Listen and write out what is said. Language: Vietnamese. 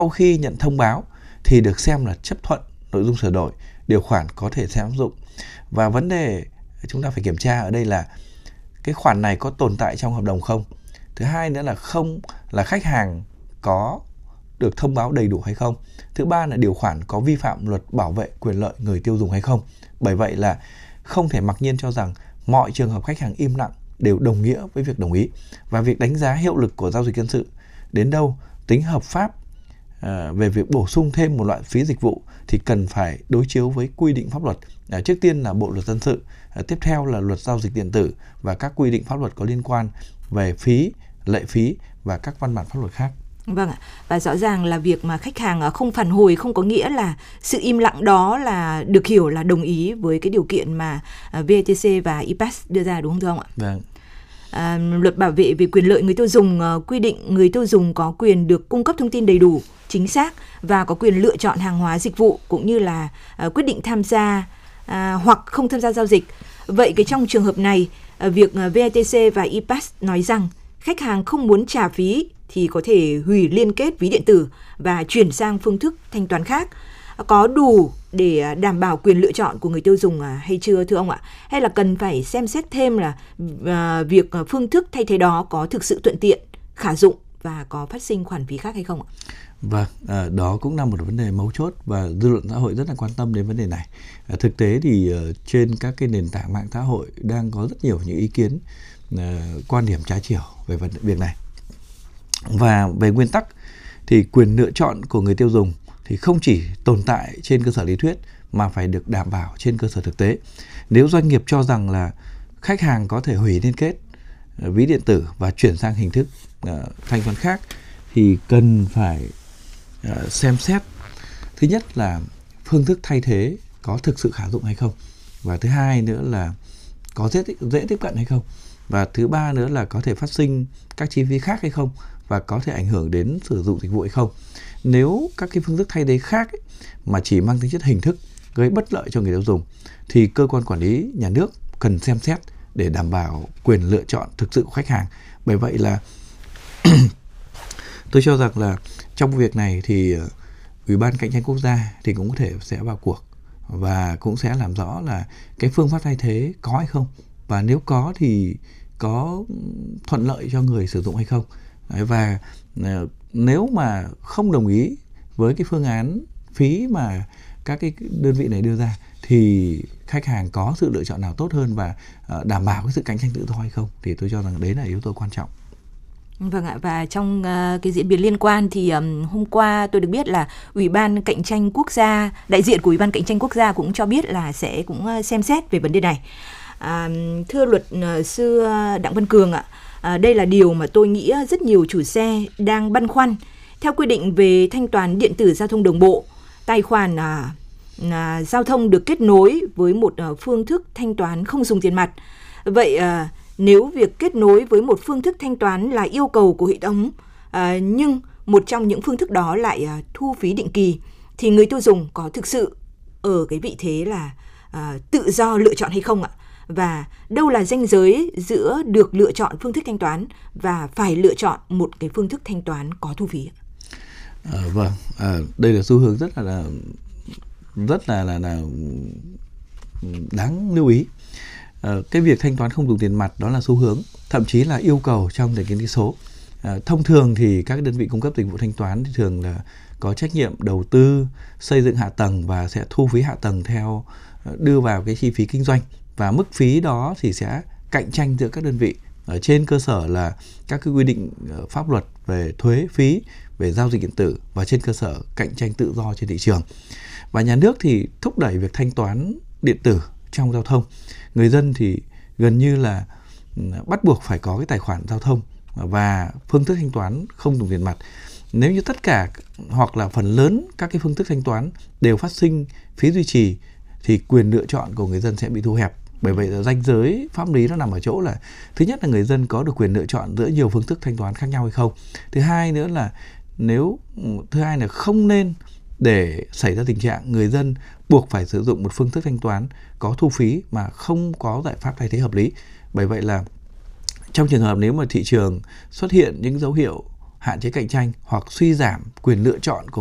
sau khi nhận thông báo thì được xem là chấp thuận nội dung sửa đổi, điều khoản có thể xem áp dụng. Và vấn đề chúng ta phải kiểm tra ở đây là cái khoản này có tồn tại trong hợp đồng không. Thứ hai nữa là khách hàng có được thông báo đầy đủ hay không. Thứ ba là điều khoản có vi phạm luật bảo vệ quyền lợi người tiêu dùng hay không. Bởi vậy là không thể mặc nhiên cho rằng mọi trường hợp khách hàng im lặng đều đồng nghĩa với việc đồng ý. Và việc đánh giá hiệu lực của giao dịch dân sự đến đâu, tính hợp pháp về việc bổ sung thêm một loại phí dịch vụ thì cần phải đối chiếu với quy định pháp luật. Trước tiên là Bộ luật dân sự, tiếp theo là luật giao dịch điện tử và các quy định pháp luật có liên quan về phí, lệ phí và các văn bản pháp luật khác. Vâng ạ, và rõ ràng là việc mà khách hàng không phản hồi không có nghĩa là sự im lặng đó là được hiểu là đồng ý với cái điều kiện mà VTC và IPAS đưa ra, đúng không thưa ông ạ? Vâng. Luật bảo vệ về quyền lợi người tiêu dùng quy định người tiêu dùng có quyền được cung cấp thông tin đầy đủ, chính xác và có quyền lựa chọn hàng hóa dịch vụ cũng như là quyết định tham gia hoặc không tham gia giao dịch. Vậy cái trong trường hợp này, việc VTC và IPAS nói rằng khách hàng không muốn trả phí thì có thể hủy liên kết ví điện tử và chuyển sang phương thức thanh toán khác, có đủ để đảm bảo quyền lựa chọn của người tiêu dùng hay chưa thưa ông ạ? Hay là cần phải xem xét thêm là việc phương thức thay thế đó có thực sự thuận tiện, khả dụng và có phát sinh khoản phí khác hay không ạ? Vâng, đó cũng là một vấn đề mấu chốt và dư luận xã hội rất là quan tâm đến vấn đề này. Thực tế thì trên các cái nền tảng mạng xã hội đang có rất nhiều những ý kiến, quan điểm trái chiều về việc này. Và về nguyên tắc thì quyền lựa chọn của người tiêu dùng thì không chỉ tồn tại trên cơ sở lý thuyết mà phải được đảm bảo trên cơ sở thực tế. Nếu doanh nghiệp cho rằng là khách hàng có thể hủy liên kết ví điện tử và chuyển sang hình thức thanh toán khác thì cần phải xem xét, thứ nhất là phương thức thay thế có thực sự khả dụng hay không, và thứ hai nữa là có dễ tiếp cận hay không, và thứ ba nữa là có thể phát sinh các chi phí khác hay không và có thể ảnh hưởng đến sử dụng dịch vụ hay không. Nếu các cái phương thức thay thế khác mà chỉ mang tính chất hình thức gây bất lợi cho người tiêu dùng thì cơ quan quản lý nhà nước cần xem xét để đảm bảo quyền lựa chọn thực sự của khách hàng. Bởi vậy là tôi cho rằng là trong việc này thì Ủy ban Cạnh tranh Quốc gia thì cũng có thể sẽ vào cuộc và cũng sẽ làm rõ là cái phương pháp thay thế có hay không, và nếu có thì có thuận lợi cho người sử dụng hay không. Và nếu mà không đồng ý với cái phương án phí mà các cái đơn vị này đưa ra thì khách hàng có sự lựa chọn nào tốt hơn và đảm bảo cái sự cạnh tranh tự do hay không, thì tôi cho rằng đấy là yếu tố quan trọng. Vâng ạ, và trong cái diễn biến liên quan thì hôm qua tôi được biết là Ủy ban Cạnh tranh Quốc gia, đại diện của Ủy ban Cạnh tranh Quốc gia cũng cho biết là sẽ cũng xem xét về vấn đề này. Thưa luật sư Đặng Văn Cường ạ, đây là điều mà tôi nghĩ rất nhiều chủ xe đang băn khoăn. Theo quy định về thanh toán điện tử giao thông đường bộ, tài khoản giao thông được kết nối với một phương thức thanh toán không dùng tiền mặt. Vậy nếu việc kết nối với một phương thức thanh toán là yêu cầu của hệ thống, nhưng một trong những phương thức đó lại thu phí định kỳ, thì người tiêu dùng có thực sự ở cái vị thế là tự do lựa chọn hay không ạ? Và đâu là ranh giới giữa được lựa chọn phương thức thanh toán và phải lựa chọn một cái phương thức thanh toán có thu phí? Vâng, đây là xu hướng rất là đáng lưu ý. Cái việc thanh toán không dùng tiền mặt đó là xu hướng, thậm chí là yêu cầu trong nền kinh tế số. Thông thường thì các đơn vị cung cấp dịch vụ thanh toán thì thường là có trách nhiệm đầu tư, xây dựng hạ tầng và sẽ thu phí hạ tầng theo đưa vào cái chi phí kinh doanh, và mức phí đó thì sẽ cạnh tranh giữa các đơn vị ở trên cơ sở là các cái quy định pháp luật về thuế phí, về giao dịch điện tử và trên cơ sở cạnh tranh tự do trên thị trường. Và nhà nước thì thúc đẩy việc thanh toán điện tử trong giao thông. Người dân thì gần như là bắt buộc phải có cái tài khoản giao thông và phương thức thanh toán không dùng tiền mặt. Nếu như tất cả hoặc là phần lớn các cái phương thức thanh toán đều phát sinh phí duy trì thì quyền lựa chọn của người dân sẽ bị thu hẹp. Bởi vậy là ranh giới pháp lý nó nằm ở chỗ là thứ nhất là người dân có được quyền lựa chọn giữa nhiều phương thức thanh toán khác nhau hay không. Thứ hai nữa là không nên để xảy ra tình trạng người dân buộc phải sử dụng một phương thức thanh toán có thu phí mà không có giải pháp thay thế hợp lý. Bởi vậy là trong trường hợp nếu mà thị trường xuất hiện những dấu hiệu hạn chế cạnh tranh hoặc suy giảm quyền lựa chọn của